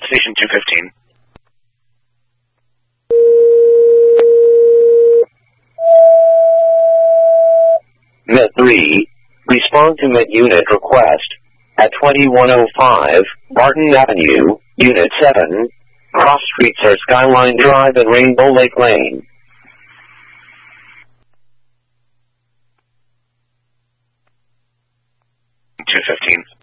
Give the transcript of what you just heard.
Station 215. Met 3, respond to Met Unit request at 2105 Barton Avenue, Unit 7. Cross streets are Skyline Drive and Rainbow Lake Lane. 215.